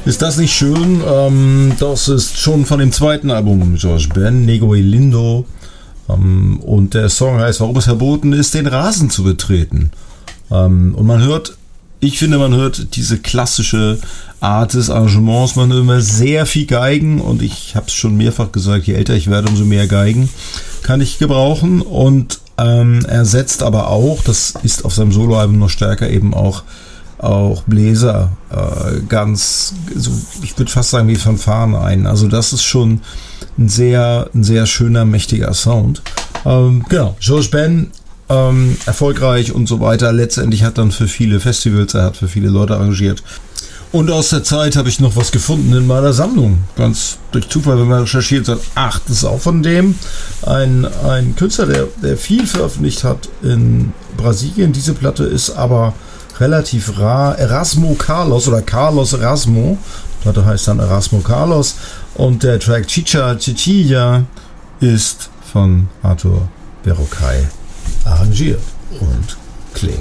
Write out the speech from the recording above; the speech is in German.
Ist das nicht schön? Das ist schon von dem zweiten Album George Ben, Nego e Lindo. Und der Song heißt, warum es verboten ist, den Rasen zu betreten. Und man hört, ich finde, man hört diese klassische Art des Arrangements. Man hört immer sehr viel Geigen und ich habe es schon mehrfach gesagt, je älter ich werde, umso mehr Geigen kann ich gebrauchen. Und er setzt aber auch, das ist auf seinem Soloalbum noch stärker, eben auch Bläser ganz, so, ich würde fast sagen wie Fanfaren ein. Also das ist schon ein sehr schöner, mächtiger Sound. Genau, George Ben, erfolgreich und so weiter. Letztendlich hat dann für viele Festivals, er hat für viele Leute arrangiert. Und aus der Zeit habe ich noch was gefunden in meiner Sammlung. Ganz durch Zufall, wenn man recherchiert, sagt, ach, das ist auch von dem. Ein Künstler, der viel veröffentlicht hat in Brasilien. Diese Platte ist aber relativ rar. Erasmo Carlos oder Carlos Erasmo. Die Platte heißt dann Erasmo Carlos. Und der Track Chicha Chichilla ist von Arthur Verocai arrangiert und klingt